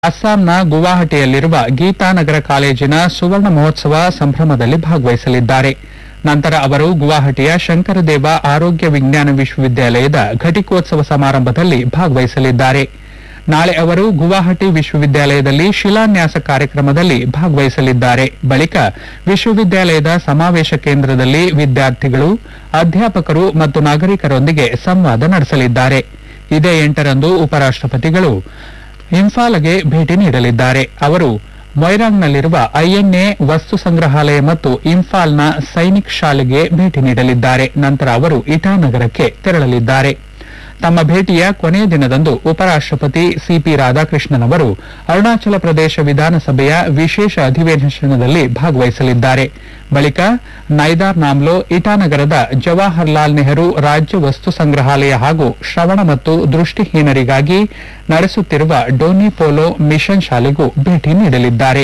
ಅಸ್ಸಾಂನ ಗುವಾಹಟಿಯಲ್ಲಿರುವ ಗೀತಾನಗರ ಕಾಲೇಜಿನ ಸುವರ್ಣ ಮಹೋತ್ಸವ ಸಂಭ್ರಮದಲ್ಲಿ ಭಾಗವಹಿಸಲಿದ್ದಾರೆ. ನಂತರ ಅವರು ಗುವಾಹಟಿಯ ಶಂಕರದೇವ ಆರೋಗ್ಯ ವಿಜ್ಞಾನ ವಿಶ್ವವಿದ್ಯಾಲಯದ ಘಟಿಕೋತ್ಸವ ಸಮಾರಂಭದಲ್ಲಿ ಭಾಗವಹಿಸಲಿದ್ದಾರೆ. ನಾಳೆ ಅವರು ಗುವಾಹಟಿ ವಿಶ್ವವಿದ್ಯಾಲಯದಲ್ಲಿ ಶಿಲಾನ್ಯಾಸ ಕಾರ್ಯಕ್ರಮದಲ್ಲಿ ಭಾಗವಹಿಸಲಿದ್ದಾರೆ. ಬಳಿಕ ವಿಶ್ವವಿದ್ಯಾಲಯದ ಸಮಾವೇಶ ಕೇಂದ್ರದಲ್ಲಿ ವಿದ್ಯಾರ್ಥಿಗಳು, ಅಧ್ಯಾಪಕರು ಮತ್ತು ನಾಗರಿಕರೊಂದಿಗೆ ಸಂವಾದ ನಡೆಸಲಿದ್ದಾರೆ. ಇದೇ 8ರಂದು ಉಪರಾಷ್ಟಪತಿಗಳು ಇಂಫಾಲ್ಗೆ ಭೇಟಿ ನೀಡಲಿದ್ದಾರೆ. ಅವರು ಮೊಯ್ರಾಂಗ್ನಲ್ಲಿರುವ ಐಎನ್ಎ ವಸ್ತು ಸಂಗ್ರಹಾಲಯ ಮತ್ತು ಇಂಫಾಲ್ನ ಸೈನಿಕ್ ಶಾಲೆಗೆ ಭೇಟಿ ನೀಡಲಿದ್ದಾರೆ. ನಂತರ ಅವರು ಇಟಾನಗರಕ್ಕೆ ತೆರಳಲಿದ್ದಾರೆ. ತಮ್ಮ ಭೇಟಿಯ ಕೊನೆಯ ದಿನದಂದು ಉಪರಾಷ್ಟಪತಿ ಸಿಪಿ ರಾಧಾಕೃಷ್ಣನ್ ಅವರು ಅರುಣಾಚಲ ಪ್ರದೇಶ ವಿಧಾನಸಭೆಯ ವಿಶೇಷ ಅಧಿವೇಶನದಲ್ಲಿ ಭಾಗವಹಿಸಲಿದ್ದಾರೆ. ಬಳಿಕ ನೈದಾರ್ ನಾಮ್ಲೋ, ಇಟಾನಗರದ ಜವಾಹರ್ಲಾಲ್ ನೆಹರು ರಾಜ್ಯ ವಸ್ತು ಸಂಗ್ರಹಾಲಯ ಹಾಗೂ ಶ್ರವಣ ಮತ್ತು ದೃಷ್ಟಿಹೀನರಿಗಾಗಿ ನಡೆಸುತ್ತಿರುವ ಡೋನಿ ಪೋಲೋ ಮಿಷನ್ ಶಾಲೆಗೂ ಭೇಟಿ ನೀಡಲಿದ್ದಾರೆ.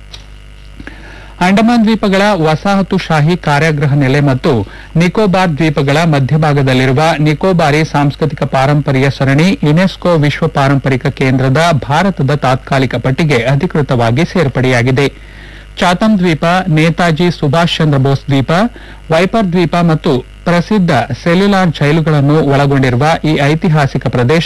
ಅಂಡಮಾನ್ ದ್ವೀಪಗಳ ವಸಾಹತುಶಾಹಿ ಕಾರಾಗೃಹ ನೆಲೆ ಮತ್ತು ನಿಕೋಬಾರ್ ದ್ವೀಪಗಳ ಮಧ್ಯಭಾಗದಲ್ಲಿರುವ ನಿಕೋಬಾರಿ ಸಾಂಸ್ಕೃತಿಕ ಪಾರಂಪರ್ಯ ಸರಣಿ ಯುನೆಸ್ಕೋ ವಿಶ್ವ ಪಾರಂಪರಿಕ ಕೇಂದ್ರದ ಭಾರತದ ತಾತ್ಕಾಲಿಕ ಪಟ್ಟಿಗೆ ಅಧಿಕೃತವಾಗಿ ಸೇರ್ಪಡೆಯಾಗಿದೆ. ಚಾತಮ್ ದ್ವೀಪ, ನೇತಾಜಿ ಸುಭಾಷ್ ಚಂದ್ರ ಬೋಸ್ ದ್ವೀಪ, ವೈಪರ್ ದ್ವೀಪ ಮತ್ತು ಪ್ರಸಿದ್ಧ ಸೆಲ್ಯುಲಾರ್ ಜೈಲುಗಳನ್ನು ಒಳಗೊಂಡಿರುವ ಈ ಐತಿಹಾಸಿಕ ಪ್ರದೇಶ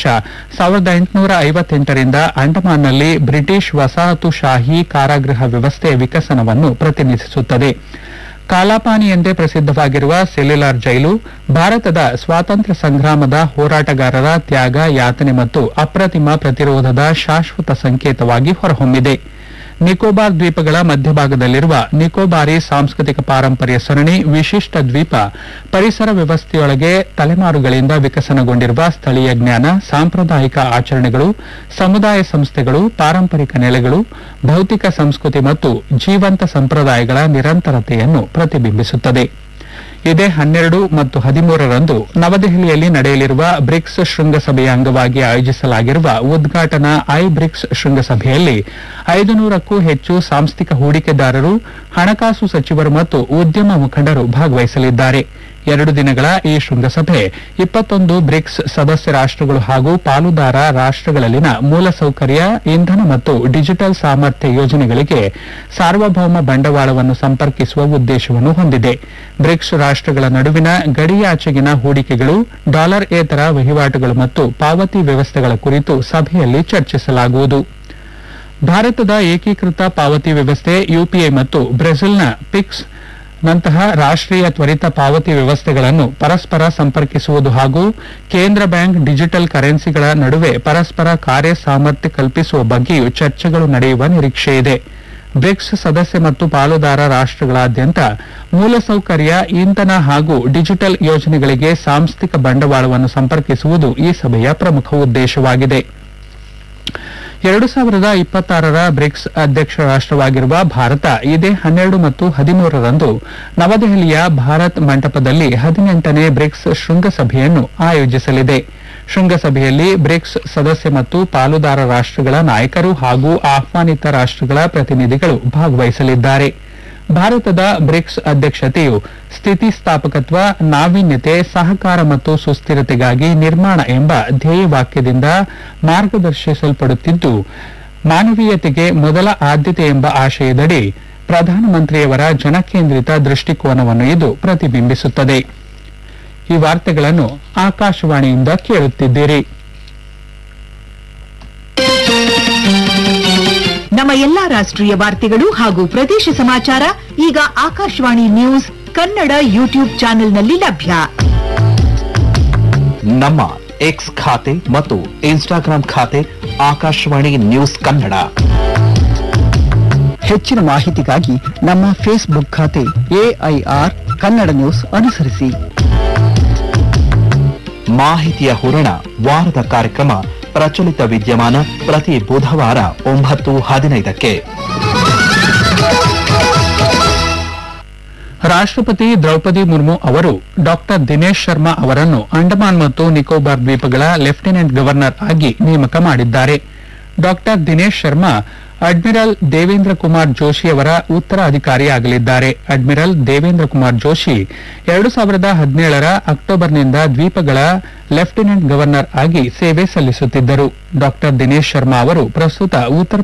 1858ರಿಂದ ಅಂಡಮಾನ್ನಲ್ಲಿ ಬ್ರಿಟಿಷ್ ವಸಾಹತುಶಾಹಿ ಕಾರಾಗೃಹ ವ್ಯವಸ್ಥೆಯ ವಿಕಸನವನ್ನು ಪ್ರತಿನಿಧಿಸುತ್ತದೆ. ಕಾಲಾಪಾನಿ ಎಂದೇ ಪ್ರಸಿದ್ದವಾಗಿರುವ ಸೆಲ್ಯುಲಾರ್ ಜೈಲು ಭಾರತದ ಸ್ವಾತಂತ್ರ್ಯ ಸಂಗ್ರಾಮದ ಹೋರಾಟಗಾರರ ತ್ಯಾಗ, ಯಾತನೆ ಮತ್ತು ಅಪ್ರತಿಮ ಪ್ರತಿರೋಧದ ಶಾಶ್ವತ ಸಂಕೇತವಾಗಿ ಹೊರಹೊಮ್ಮಿದೆ. ನಿಕೋಬಾರ್ ದ್ವೀಪಗಳ ಮಧ್ಯಭಾಗದಲ್ಲಿರುವ ನಿಕೋಬಾರಿ ಸಾಂಸ್ಕೃತಿಕ ಪಾರಂಪರ್ಯ ಸರಣಿ ವಿಶಿಷ್ಟ ದ್ವೀಪ ಪರಿಸರ ವ್ಯವಸ್ಥೆಯೊಳಗೆ ತಲೆಮಾರುಗಳಿಂದ ವಿಕಸನಗೊಂಡಿರುವ ಸ್ಥಳೀಯ ಜ್ಞಾನ, ಸಾಂಪ್ರದಾಯಿಕ ಆಚರಣೆಗಳು, ಸಮುದಾಯ ಸಂಸ್ಥೆಗಳು, ಪಾರಂಪರಿಕ ನೆಲೆಗಳು, ಭೌತಿಕ ಸಂಸ್ಕೃತಿ ಮತ್ತು ಜೀವಂತ ಸಂಪ್ರದಾಯಗಳ ನಿರಂತರತೆಯನ್ನು ಪ್ರತಿಬಿಂಬಿಸುತ್ತದೆ. ಇದೇ 12 ಮತ್ತು 13ರಂದು ನವದೆಹಲಿಯಲ್ಲಿ ನಡೆಯಲಿರುವ ಬ್ರಿಕ್ಸ್ ಶೃಂಗಸಭೆಯ ಅಂಗವಾಗಿ ಆಯೋಜಿಸಲಾಗಿರುವ ಉದ್ಘಾಟನಾ ಬ್ರಿಕ್ಸ್ ಶೃಂಗಸಭೆಯಲ್ಲಿ 500ಕ್ಕೂ ಹೆಚ್ಚು ಸಾಂಸ್ಥಿಕ ಹೂಡಿಕೆದಾರರು, ಹಣಕಾಸು ಸಚಿವರು ಮತ್ತು ಉದ್ಯಮ ಮುಖಂಡರು ಭಾಗವಹಿಸಲಿದ್ದಾರೆ. 2 ದಿನಗಳ ಈ ಶೃಂಗಸಭೆ 21 ಬ್ರಿಕ್ಸ್ ಸದಸ್ಯ ರಾಷ್ಟಗಳು ಹಾಗೂ ಪಾಲುದಾರ ರಾಷ್ಟಗಳಲ್ಲಿನ ಮೂಲಸೌಕರ್ಯ, ಇಂಧನ ಮತ್ತು ಡಿಜಿಟಲ್ ಸಾಮರ್ಥ್ಯ ಯೋಜನೆಗಳಿಗೆ ಸಾರ್ವಭೌಮ ಬಂಡವಾಳವನ್ನು ಸಂಪರ್ಕಿಸುವ ಉದ್ದೇಶವನ್ನು ಹೊಂದಿದೆ. ಬ್ರಿಕ್ಸ್ ರಾಷ್ಟಗಳ ನಡುವಿನ ಗಡಿಯಾಚೆಗಿನ ಹೂಡಿಕೆಗಳು, ಡಾಲರ್-ಏತರ ವಹಿವಾಟುಗಳು ಮತ್ತು ಪಾವತಿ ವ್ಯವಸ್ಥೆಗಳ ಕುರಿತು ಸಭೆಯಲ್ಲಿ ಚರ್ಚಿಸಲಾಗುವುದು. ಭಾರತದ ಏಕೀಕೃತ ಪಾವತಿ ವ್ಯವಸ್ಥೆ ಯುಪಿಐ ಮತ್ತು ಬ್ರೆಜಿಲ್ನ ಪಿಕ್ಸ್ ನಂತಹ ರಾಷ್ಟೀಯ ತ್ವರಿತ ಪಾವತಿ ವ್ಯವಸ್ಥೆಗಳನ್ನು ಪರಸ್ಪರ ಸಂಪರ್ಕಿಸುವುದು ಹಾಗೂ ಕೇಂದ್ರ ಬ್ಯಾಂಕ್ ಡಿಜಿಟಲ್ ಕರೆನ್ಸಿಗಳ ನಡುವೆ ಪರಸ್ಪರ ಕಾರ್ಯ ಸಾಮರ್ಥ್ಯ ಕಲ್ಪಿಸುವ ಬಗ್ಗೆಯೂ ಚರ್ಚೆಗಳು ನಡೆಯುವ ನಿರೀಕ್ಷೆಯಿದೆ. ಬ್ರಿಕ್ಸ್ ಸದಸ್ಯ ಮತ್ತು ಪಾಲುದಾರ ರಾಷ್ಟಗಳಾದ್ಯಂತ ಮೂಲಸೌಕರ್ಯ, ಇಂಧನ ಹಾಗೂ ಡಿಜಿಟಲ್ ಯೋಜನೆಗಳಿಗೆ ಸಾಂಸ್ಥಿಕ ಬಂಡವಾಳವನ್ನು ಸಂಪರ್ಕಿಸುವುದು ಈ ಸಭೆಯ ಪ್ರಮುಖ ಉದ್ದೇಶವಾಗಿದೆ. 2026ರ ಬ್ರಿಕ್ಸ್ ಅಧ್ಯಕ್ಷ ರಾಷ್ಟವಾಗಿರುವ ಭಾರತ ಇದೇ 12 ಮತ್ತು 13ರಂದು ನವದೆಹಲಿಯ ಭಾರತ್ ಮಂಟಪದಲ್ಲಿ 18ನೇ ಬ್ರಿಕ್ಸ್ ಶೃಂಗಸಭೆಯನ್ನು ಆಯೋಜಿಸಲಿದೆ. ಶೃಂಗಸಭೆಯಲ್ಲಿ ಬ್ರಿಕ್ಸ್ ಸದಸ್ಯ ಮತ್ತು ಪಾಲುದಾರ ರಾಷ್ಟಗಳ ನಾಯಕರು ಹಾಗೂ ಆಹ್ವಾನಿತ ರಾಷ್ಟಗಳ ಪ್ರತಿನಿಧಿಗಳು ಭಾಗವಹಿಸಲಿದ್ದಾರೆ. ಭಾರತದ ಬ್ರಿಕ್ಸ್ ಅಧ್ಯಕ್ಷತೆಯು ಸ್ಥಿತಿಸ್ಥಾಪಕತ್ವ, ನಾವೀನ್ಯತೆ, ಸಹಕಾರ ಮತ್ತು ಸುಸ್ಥಿರತೆಗಾಗಿ ನಿರ್ಮಾಣ ಎಂಬ ಧ್ಯೇಯವಾಕ್ಯದಿಂದ ಮಾರ್ಗದರ್ಶಿಸಲ್ಪಡುತ್ತಿದ್ದು, ಮಾನವೀಯತೆಗೆ ಮೊದಲ ಆದ್ಯತೆ ಎಂಬ ಆಶಯದಡಿ ಪ್ರಧಾನಮಂತ್ರಿಯವರ ಜನಕೇಂದ್ರಿತ ದೃಷ್ಟಿಕೋನವನ್ನು ಇದು ಪ್ರತಿಬಿಂಬಿಸುತ್ತದೆ. ಈ ವಾರ್ತೆಗಳನ್ನು ಆಕಾಶವಾಣಿಯಿಂದ ಕೇಳುತ್ತಿದ್ದೀರಿ. ನಮ್ಮ ಎಲ್ಲಾ ರಾಷ್ಟ್ರೀಯ ವಾರ್ತೆಗಳು ಹಾಗೂ ಪ್ರದೇಶ ಸಮಾಚಾರ ಈಗ ಆಕಾಶವಾಣಿ ನ್ಯೂಸ್ ಕನ್ನಡ ಯೂಟ್ಯೂಬ್ ಚಾನೆಲ್ನಲ್ಲಿ ಲಭ್ಯ. ನಮ್ಮ ಎಕ್ಸ್ ಖಾತೆ ಮತ್ತು ಇನ್ಸ್ಟಾಗ್ರಾಂ ಖಾತೆ ಆಕಾಶವಾಣಿ ನ್ಯೂಸ್ ಕನ್ನಡ. ಹೆಚ್ಚಿನ ಮಾಹಿತಿಗಾಗಿ ನಮ್ಮ ಫೇಸ್ಬುಕ್ ಖಾತೆ AIR ಕನ್ನಡ ನ್ಯೂಸ್ ಅನುಸರಿಸಿ. ಮಾಹಿತಿಯ ಹೂರಣ ವಾರದ ಕಾರ್ಯಕ್ರಮ ಪ್ರಚಲಿತ ವಿದ್ಯಮಾನ ಪ್ರತಿ ಬುಧವಾರ 9:15ಕ್ಕೆ. ರಾಷ್ಟಪತಿ ದ್ರೌಪದಿ ಮುರ್ಮು ಅವರು ಡಾ ದಿನೇಶ್ ಶರ್ಮಾ ಅವರನ್ನು ಅಂಡಮಾನ್ ಮತ್ತು ನಿಕೋಬಾರ್ ದ್ವೀಪಗಳ ಲೆಫ್ಟಿನೆಂಟ್ ಗವರ್ನರ್ ಆಗಿ ನೇಮಕ ಮಾಡಿದ್ದಾರೆ. ಡಾ ದಿನೇಶ್ ಶರ್ಮಾ ಅಡ್ಮಿರಲ್ ದೇವೇಂದ್ರ ಕುಮಾರ್ ಜೋಶಿ ಅವರ ಉತ್ತರಾಧಿಕಾರಿಯಾಗಲಿದ್ದಾರೆ. ಅಡ್ಮಿರಲ್ ದೇವೇಂದ್ರ ಕುಮಾರ್ ಜೋಶಿ 2017ರ ಅಕ್ಟೋಬರ್ನಿಂದ ದ್ವೀಪಗಳ ಲೆಫ್ಟಿನೆಂಟ್ ಗವರ್ನರ್ ಆಗಿ ಸೇವೆ ಸಲ್ಲಿಸುತ್ತಿದ್ದರು. ಡಾ ದಿನೇಶ್ ಶರ್ಮಾ ಅವರು ಪ್ರಸ್ತುತ ಉತ್ತರ